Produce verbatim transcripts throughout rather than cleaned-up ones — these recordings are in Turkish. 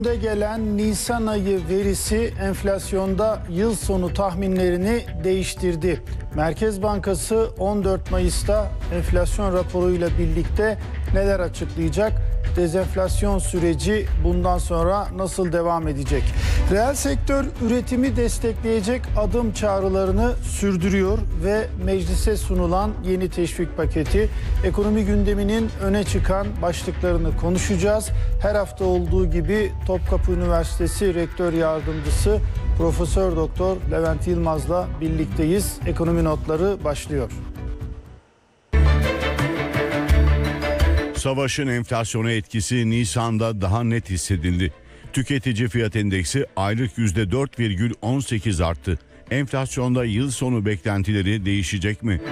De gelen Nisan ayı verisi enflasyonda yıl sonu tahminlerini değiştirdi. Merkez Bankası on dört Mayıs'ta enflasyon raporuyla birlikte neler açıklayacak? Dezenflasyon süreci bundan sonra nasıl devam edecek? Reel sektör üretimi destekleyecek adım çağrılarını sürdürüyor ve meclise sunulan yeni teşvik paketi ekonomi gündeminin öne çıkan başlıklarını konuşacağız. Her hafta olduğu gibi Topkapı Üniversitesi Rektör Yardımcısı Profesör Doktor Levent Yılmaz'la birlikteyiz. Ekonomi notları başlıyor. Savaşın enflasyona etkisi Nisan'da daha net hissedildi. Tüketici fiyat endeksi aylık yüzde dört virgül on sekiz arttı. Enflasyonda yıl sonu beklentileri değişecek mi?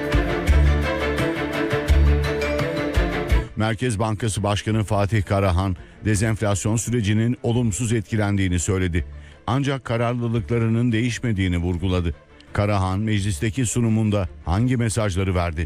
Merkez Bankası Başkanı Fatih Karahan, dezenflasyon sürecinin olumsuz etkilendiğini söyledi. Ancak kararlılıklarının değişmediğini vurguladı. Karahan, meclisteki sunumunda hangi mesajları verdi?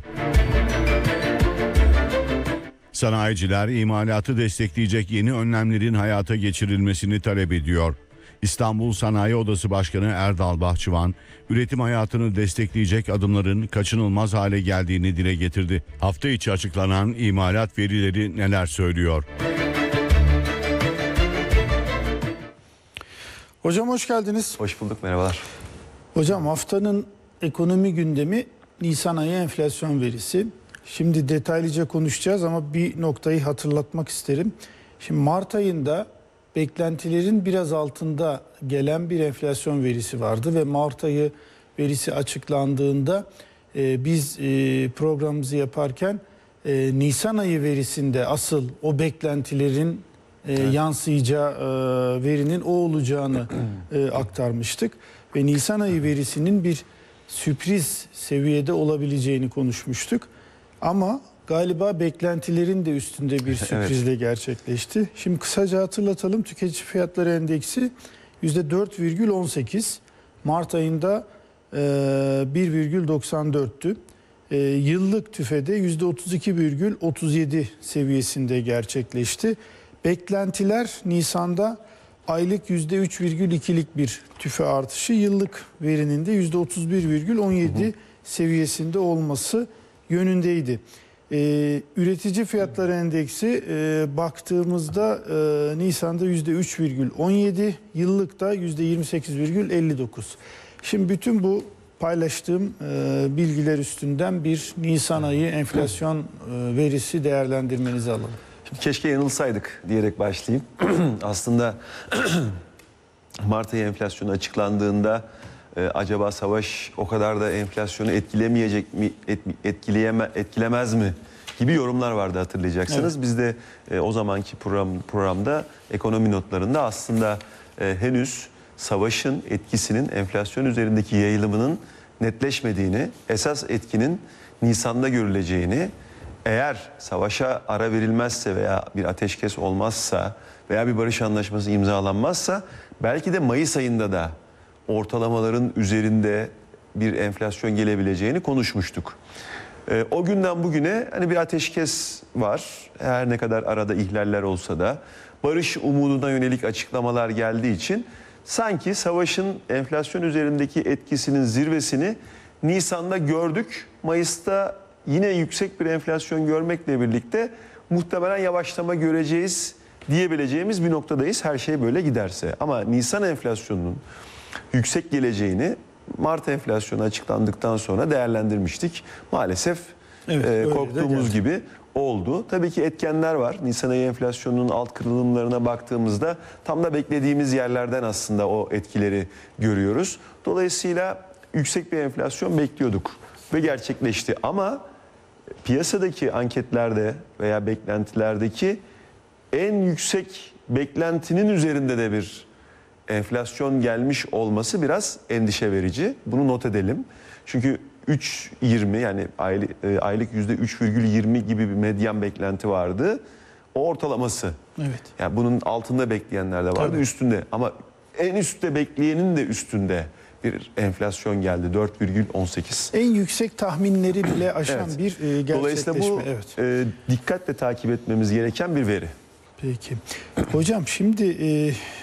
Sanayiciler imalatı destekleyecek yeni önlemlerin hayata geçirilmesini talep ediyor. İstanbul Sanayi Odası Başkanı Erdal Bahçıvan, üretim hayatını destekleyecek adımların kaçınılmaz hale geldiğini dile getirdi. Hafta içi açıklanan imalat verileri neler söylüyor? Hocam hoş geldiniz. Hoş bulduk, merhabalar. Hocam haftanın ekonomi gündemi Nisan ayı enflasyon verisi. Şimdi detaylıca konuşacağız ama bir noktayı hatırlatmak isterim. Şimdi Mart ayında beklentilerin biraz altında gelen bir enflasyon verisi vardı ve Mart ayı verisi açıklandığında e, biz e, programımızı yaparken e, Nisan ayı verisinde asıl o beklentilerin e, evet. yansıyacağı e, verinin o olacağını e, aktarmıştık. Ve Nisan ayı verisinin bir sürpriz seviyede olabileceğini konuşmuştuk. Ama galiba beklentilerin de üstünde bir sürprizle evet. gerçekleşti. Şimdi kısaca hatırlatalım. Tüketici fiyatları endeksi yüzde dört virgül on sekiz. Mart ayında bir virgül doksan dörttü. Yıllık tüfede yüzde otuz iki virgül otuz yedi seviyesinde gerçekleşti. Beklentiler Nisan'da aylık yüzde üç virgül ikilik bir tüfe artışı, yıllık verinin de yüzde otuz bir virgül on yedi seviyesinde olması yönündeydi. Ee, üretici fiyatları endeksi e, baktığımızda e, Nisan'da yüzde üç virgül on yedi, yıllıkta yüzde yirmi sekiz virgül elli dokuz. Şimdi bütün bu paylaştığım e, bilgiler üstünden bir Nisan ayı enflasyon e, verisi değerlendirmenizi alalım. Şimdi keşke yanılsaydık diyerek başlayayım. Aslında Mart ayı enflasyonu açıklandığında Ee, acaba savaş o kadar da enflasyonu etkilemeyecek mi, et, etkileyeme, etkilemez mi gibi yorumlar vardı, hatırlayacaksınız. Evet. Biz de e, o zamanki program, programda ekonomi notlarında aslında e, henüz savaşın etkisinin enflasyon üzerindeki yayılımının netleşmediğini, esas etkinin Nisan'da görüleceğini, eğer savaşa ara verilmezse veya bir ateşkes olmazsa veya bir barış anlaşması imzalanmazsa belki de Mayıs ayında da ortalamaların üzerinde bir enflasyon gelebileceğini konuşmuştuk. E, o günden bugüne hani bir ateşkes var. Her ne kadar arada ihlaller olsa da barış umuduna yönelik açıklamalar geldiği için sanki savaşın enflasyon üzerindeki etkisinin zirvesini Nisan'da gördük. Mayıs'ta yine yüksek bir enflasyon görmekle birlikte muhtemelen yavaşlama göreceğiz diyebileceğimiz bir noktadayız her şey böyle giderse. Ama Nisan enflasyonunun yüksek geleceğini Mart enflasyonu açıklandıktan sonra değerlendirmiştik. Maalesef evet, e, korktuğumuz gibi oldu. Tabii ki etkenler var. Nisan ayı enflasyonunun alt kırılımlarına baktığımızda tam da beklediğimiz yerlerden aslında o etkileri görüyoruz. Dolayısıyla yüksek bir enflasyon bekliyorduk ve gerçekleşti. Ama piyasadaki anketlerde veya beklentilerdeki en yüksek beklentinin üzerinde de bir enflasyon gelmiş olması biraz endişe verici. Bunu not edelim. Çünkü üç virgül yirmi yani aylık, aylık yüzde üç virgül yirmi gibi bir medyan beklenti vardı. O ortalaması. Evet. Yani bunun altında bekleyenler de vardı, tabii, üstünde. Ama en üstte bekleyenin de üstünde bir enflasyon geldi. dört virgül on sekiz. En yüksek tahminleri bile aşan evet. bir e, gerçekleşme. Dolayısıyla bu evet. e, dikkatle takip etmemiz gereken bir veri. Peki. Hocam şimdi e,